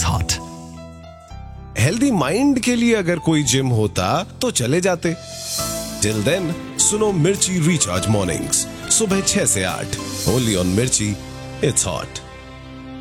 It's hot. Healthy mind के लिए अगर कोई जिम होता तो चले जाते। टिल देन सुनो मिर्ची रिचार्ज मॉर्निंग्स सुबह 6 से 8 ओनली ऑन मिर्ची। It's hot.